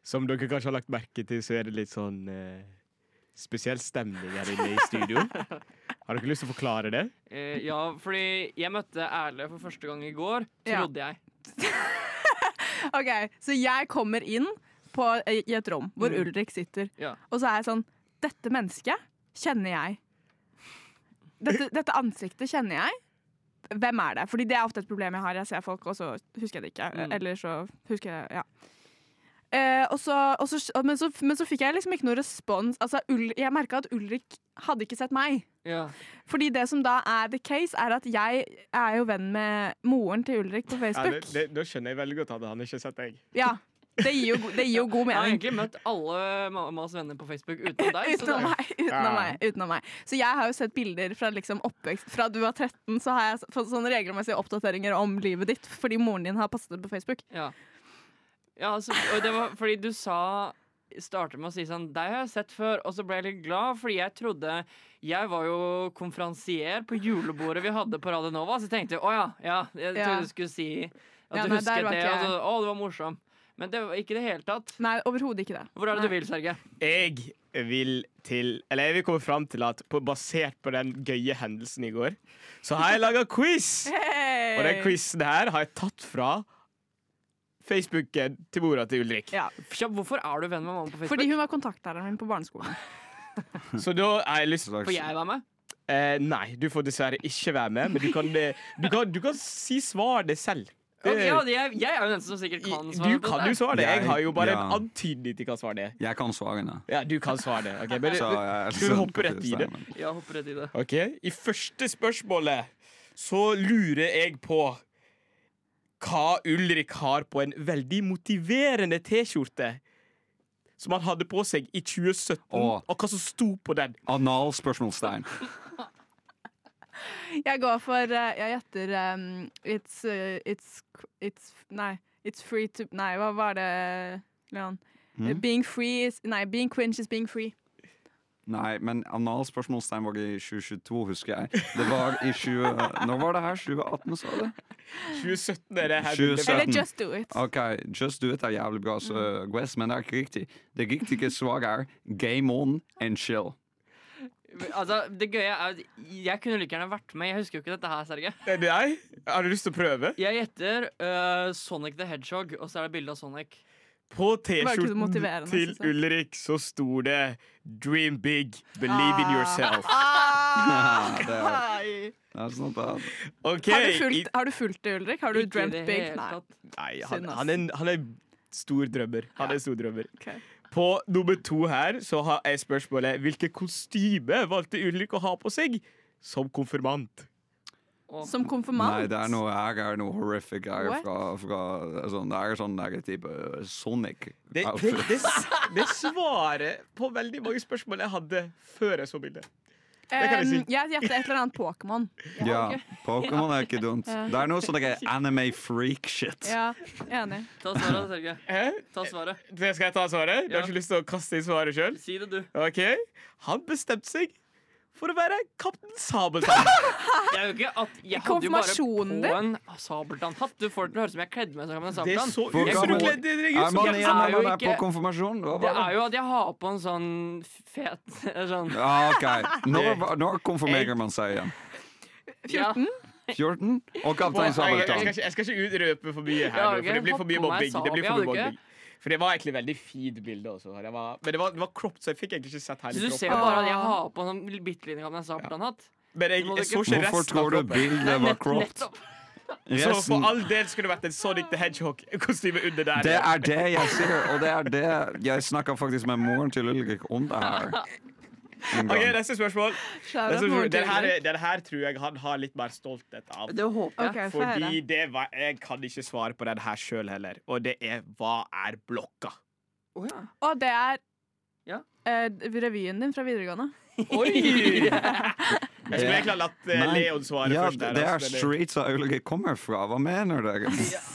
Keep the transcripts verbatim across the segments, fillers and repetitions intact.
Som dere kanskje har lagt merke til, så er det litt sånn eh, spesiell stemning her inne i studio. Har dere lyst til å forklare det? Eh, ja, fordi jeg møtte Erle for første gang i går, trodde jeg. Ok, så jeg kommer inn på, i et rom hvor Mm. Ulrik sitter, Ja. og så er jeg sånn, dette mennesket kjenner jeg. Dette, dette ansiktet kjenner jeg. Hvem er det? Fordi det er ofte et problem jeg har. Jeg ser folk, og så husker jeg det ikke. Mm. Eller så husker jeg, ja. Eh, og så, og så, men, så, men så fikk jeg liksom ikke noe respons. Altså, Ul, jeg merket at Ulrik hadde ikke sett meg. Ja. Fordi det som da er the case, er at jeg er jo venn med moren til Ulrik på Ja, Facebook. det, det, da skjønner jeg veldig godt at han ikke har sett deg. Ja, det gir jo, go- det gir jo god Jeg har mening. egentlig møtt alle mammas venner på Facebook utenom deg. så Utenom det- meg, utenom, Ja. meg, utenom meg. Så jeg har jo sett bilder fra liksom oppvekst. Fra du var tretten, så har jeg fått sånne regelmessige oppdateringer om livet ditt fordi moren din har postet det på Facebook. Ja, ja altså, og det var fordi du sa startet med å si sånn deg har jeg sett før, og så ble jeg litt glad, fordi jeg trodde jeg var jo konferansier på julebordet vi hadde på Radio Nova, så tenkte jeg å ja, ja jeg Ja. trodde du skulle si at Ja, du nei, der husket var det, ikke og jeg. så, å, du var morsom. Men det var ikke det hele tatt. Nei, overhodet ikke det. Hvor er det Nei. du vil, Serge? Jeg vil til Eller jeg vil komme fram til at på, basert på den gøye hendelsen i går, så har jeg laga quiz! Hey! Og den quizen her har jeg tatt fra Facebooken til mora til Ulrik. Ja, Kjapp, hvorfor er du venn med mamma på Facebook? fordi hun var kontaktlæreren min på barneskolen. Så da har jeg lyst Får jeg være med? eh, Nei, du får dessverre ikke være med, men du kan, eh, du kan, du kan si svaret det selv. Det, Ok, ja, jeg, jeg er jo den som sikkert kan svare du på kan dette. jo svare det. Jeg har jo bare Ja. en antydning til hva svaret er. Jeg kan svarene. Ja, du kan svare det. Ok, men, Så jeg er skal vi sånn hoppe rett i det? stemmen. Ja, hopper rett i det. Ok, I første spørsmålet så lurer jeg på hva Ulrik har på en veldig motiverende T-skjorte som han hadde på seg i tjue sytten, Åh. og hva som sto på den. Anal-spørsmålstegn. Jeg går for eh, Jeg gjetter um, it's, uh, it's It's Nei. It's free to Nei, hva var det, Leon? Mm. Being free is Nei, being cringe is being free. Nei, men anal-spørsmålstegn var i tjue tjueto, husker jeg. Det var i tjue... Når var det her? tjue atten, sa du? tjue sytten er det her. tjue sytten. Eller just do it. Ok, Just Do It er jævlig bra, så Guess, men det er ikke riktig. Det riktige svaret er Game On and Chill. Altså, det gøye er at jeg kunne like gjerne vært med. Jeg husker jo ikke dette her, Serge. Er det deg? Har du lyst til å prøve? Jeg gjetter øh, Sonic the Hedgehog, og så er det bilde av Sonic. På var ikke så T-skjorten motiverende, til synes jeg. Ulrik så sto det 'Dream big, believe in yourself'. Ah! det er, det er sånn at Ok, Har du i- fulgt, har du fulgt det, Ulrik? Har du Ikke i dreamt det big? hele Nei. tatt. Nei, han, Synd, ass. han, er, en- han er en stor drømmer. Han er en stor drømmer. Ok. På nummer to her så har jeg spørsmålet hvilke kostyme valgte Ulrik å ha på seg som konfirmant? Og, Som konfirmant? Nei, det er noe jeg er noe horrific jeg er What? fra, fra sånn, Det er sånn der type Sonic Det, det, outfit. det, det svarer på veldig mange spørsmål jeg hadde før jeg så bildet. det kan jeg si. Um, jeg gjetter et eller annet Pokémon. Ja, Pokémon er ikke dumt. Ja. Det er noe sånn der anime freak shit. Ja, enig. ta svaret, Serge. Hæ? Ta svaret. Det skal jeg ta svaret? Du har Ja. ikke lyst til å kaste inn svaret sjøl? Si det, du. Ok, han bestemte seg for å være Kaptein Sabeltann. Det er jo ikke at Jeg hadde jo bare konfirmasjonen på en Sabeltann-hatt. Du får det til å høres ut som jeg kledde meg som en Det Sabeltann. så Hvor ut som du gammel- kledde deg ut Er som man Jeg igjen er når jo man er på ikke- konfirmasjon? Hva Det var er det? jo at jeg har på en sånn fet sånn. Ja, ok. Når, når konfirmerer man seg igjen? fjorten? fjorten? Og På- Kaptein jeg, jeg, skal Sabeltann. ikke, jeg skal ikke utrøpe for mye her, Ja, nå, ok, for det blir for mye hopp på meg, mobbing. Det blir Saab, for ja, mye det er mobbing. For det var egentlig veldig fint bilde også. Det var, men det var, det var cropped, så jeg fikk egentlig ikke sett Så hele du ser jo kroppen. bare at jeg har på en sånn bitte liten Kaptein Sabeltann-hatt. Men jeg, Du må jeg så ikke- ikke Hvorfor resten av tror du kroppen. bildet var cropped? Nettopp. Så Resten, for all del skulle det vært en Sonic the Hedgehog-kostyme under der. det er det jeg sier, og det er det Jeg snakka faktisk med moren til Ulrik om det her. En Ok, gang. Neste spørsmål. Shout out Neste moren spørsmål. til Den, her, Ulrik. den her tror jeg han har litt mer stolthet av. Det håper jeg. Ok, få høre. Fordi det var, jeg kan ikke svare på den her sjøl heller. Og det er hva er blokka? Å, ja. Og det er Ja. eh, revyen din fra videregående. Oi! Jeg skulle egentlig ha latt eh, Nei. Leon svare Ja, først. Der, det er altså, men streets av Ulrik kommer fra. Hva mener dere?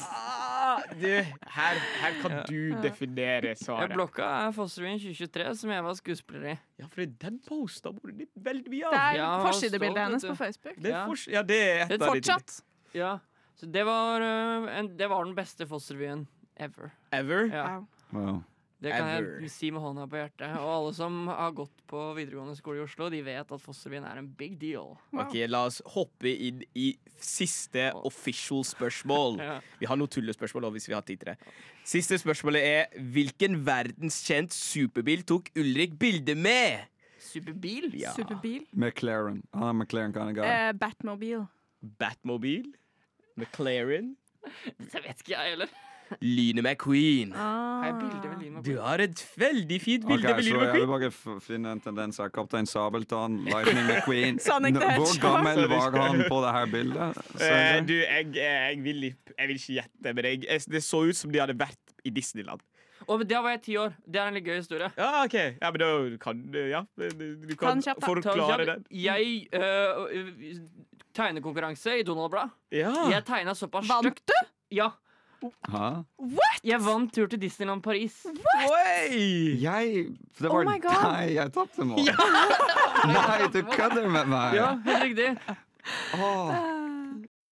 Ja, du, her, her kan du definere Ja, svaret. blokka er Fosterrevyen tjue tjuetre, som jeg var skuespiller i. Ja, for den posta moren din veldig mye Det av. er Ja, han var forsidebildet stolt, hennes vet på du. Facebook. Det er, Ja. fors- ja, det er et Det er av de tingene. Fortsatt. Ja, så det var, øh, en, det var den beste Fosterrevyen ever. Ever? Ja. Wow. Wow. Det kan Ever. jeg si med hånda på hjertet. Og alle som har gått på videregående skole i Oslo, de vet at Fossrevyen er en big deal. Ok, La oss hoppe inn i siste official spørsmål. Ja. Vi har noen tullespørsmål også, hvis vi har tid til det. Siste spørsmålet er hvilken verdenskjent superbil tok Ulrik bilde med? Superbil? Ja. Superbil. McLaren. Han er McLaren kind of guy. Eh, Batmobil. Batmobil? McLaren? Det vet ikke jeg heller. Lyne McQueen. Ah. Har jeg bilde med Lyn Du McQueen? har et veldig fint Ok, bilde med så Lyne jeg vil McQueen. bare f- finne en tendens her. Kaptein Sabeltann, Lightning McQueen. Sonic the N- Hvor Hedgehog. gammel var han på det her bildet? Eh, Ser du, du? jeg, jeg, vil, ikke- jeg vil ikke gjette, men jeg, jeg, det så ut som de hadde vært i Disneyland. Og da var jeg ti år. Det er en litt gøy historie. Ja, OK. Ja, men da kan du Ja, du Ta kan den kjapt, da. Ta den forklare kjapt. den. Jeg øh, tegnekonkurranse i Donald-blad. Ja. Jeg tegna såpass Vant stygt. Ja. Hæ? Jeg vant tur til Disneyland Paris. Oi! Jeg Det Oh var my God. deg jeg tapte mot. Nei, du kødder med meg! Ja, helt riktig. Åh.